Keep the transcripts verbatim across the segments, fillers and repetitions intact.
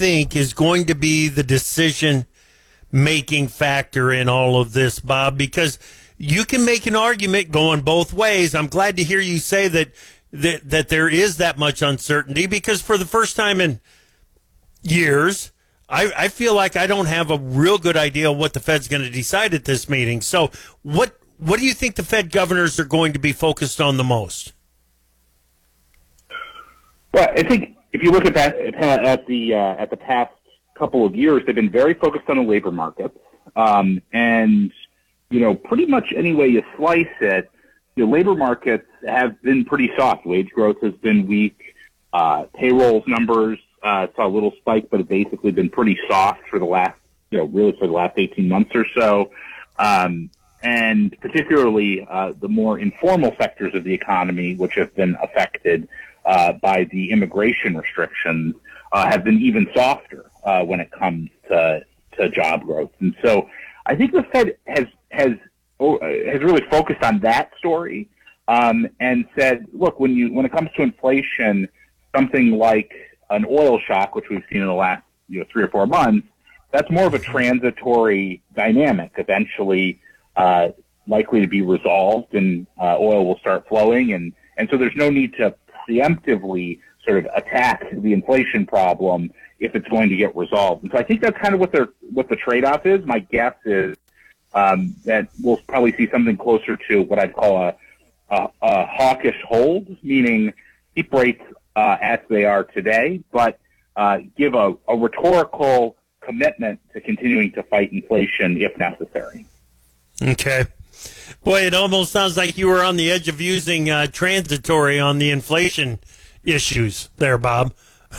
think is going to be the decision-making factor in all of this, Bob? Because you can make an argument going both ways. I'm glad to hear you say that that, that there is that much uncertainty, because for the first time in years, I, I feel like I don't have a real good idea what the Fed's going to decide at this meeting. So what what do you think the Fed governors are going to be focused on the most? Well, I think if you look at that, at the uh, at the past couple of years, they've been very focused on the labor market, um, and you know, pretty much any way you slice it, the labor markets have been pretty soft. Wage growth has been weak. Uh, payrolls numbers uh, saw a little spike, but have basically been pretty soft for the last, you know, really for the last eighteen months or so. Um, and particularly uh, the more informal sectors of the economy, which have been affected uh, by the immigration restrictions, uh, have been even softer uh, when it comes to, to job growth. And so I think the Fed has has has really focused on that story um, and said, look, when you when it comes to inflation, something like an oil shock, which we've seen in the last you know three or four months, that's more of a transitory dynamic. Eventually, uh, likely to be resolved, and uh, oil will start flowing, and and so there's no need to preemptively sort of attack the inflation problem if it's going to get resolved. And so I think that's kind of what they're what the trade-off is. My guess is um, that we'll probably see something closer to what I'd call a, a, a hawkish hold, meaning keep rates uh, as they are today, but uh, give a, a rhetorical commitment to continuing to fight inflation if necessary. Okay. Boy, it almost sounds like you were on the edge of using uh, transitory on the inflation issues there, Bob.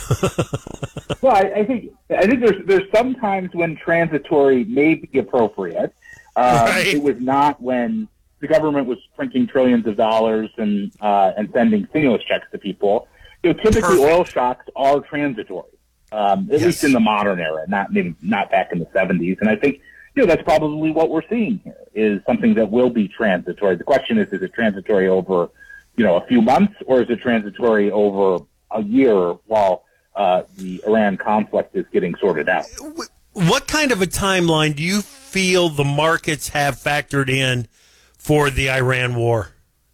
Well, I, I think I think there's there's sometimes when transitory may be appropriate. Um, right. It was not when the government was printing trillions of dollars and uh, and sending stimulus checks to people. You know, typically, Perfect. oil shocks are transitory, um, at Yes. least in the modern era, not maybe not back in the seventies. And I think you know that's probably what we're seeing here is something that will be transitory. The question is, is it transitory over you know a few months, or is it transitory over a year while uh, the Iran conflict is getting sorted out? What kind of a timeline do you feel the markets have factored in for the Iran war?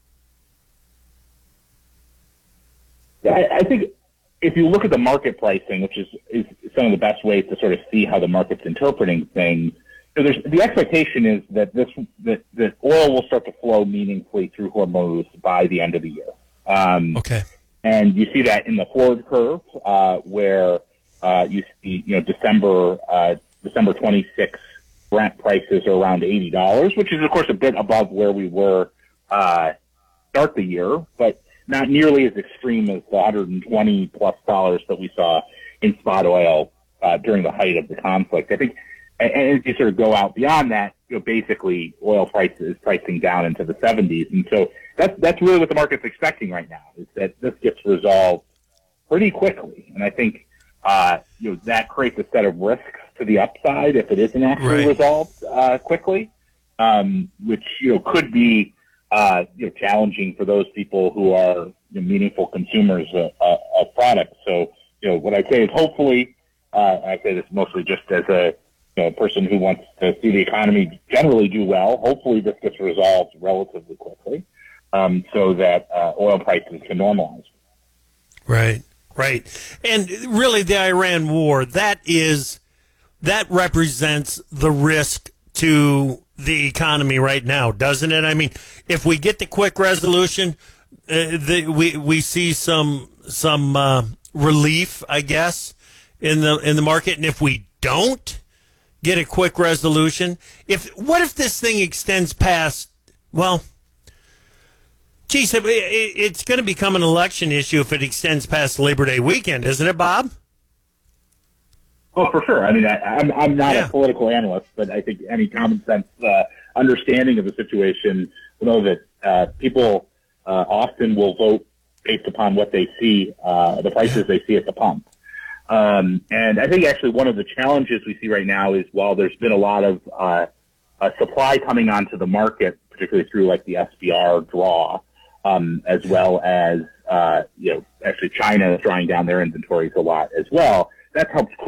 I, I think if you look at the market pricing, which is, is some of the best ways to sort of see how the market's interpreting things, so there's, the expectation is that this that, that oil will start to flow meaningfully through Hormuz by the end of the year. Um, Okay. And you see that in the forward curve, uh, where uh, you see, you know, December uh, December twenty-sixth Brent prices are around eighty dollars, which is of course a bit above where we were uh, start the year, but not nearly as extreme as the one hundred twenty plus dollars that we saw in spot oil uh, during the height of the conflict. I think, and, and as you sort of go out beyond that, you know, basically oil prices pricing down into the seventies, and so that's that's really what the market's expecting right now is that this gets resolved pretty quickly, and I think uh, you know that creates a set of risks to the upside if it isn't actually Right. resolved uh, quickly, um, which you know could be. Uh, you know, challenging for those people who are you know, meaningful consumers of, of products. So, you know, what I say is hopefully, uh, I say this mostly just as a you know, person who wants to see the economy generally do well. Hopefully this gets resolved relatively quickly um, so that uh, oil prices can normalize. Right, right. And really the Iran war, that is, that represents the risk to the economy right now, doesn't it? I mean, if we get the quick resolution, uh, the, we we see some some uh, relief, I guess, in the in the market. And if we don't get a quick resolution, if what if this thing extends past? Well, geez, it, it, it's going to become an election issue if it extends past Labor Day weekend, isn't it, Bob? Oh, for sure. I mean, I, I'm I'm not Yeah. a political analyst, but I think any common sense uh, understanding of the situation will know that uh, people uh, often will vote based upon what they see, uh, the prices they see at the pump. Um, and I think actually one of the challenges we see right now is while there's been a lot of uh, uh, supply coming onto the market, particularly through like the S B R draw, um, as well as uh, you know actually China is drawing down their inventories a lot as well. That's helped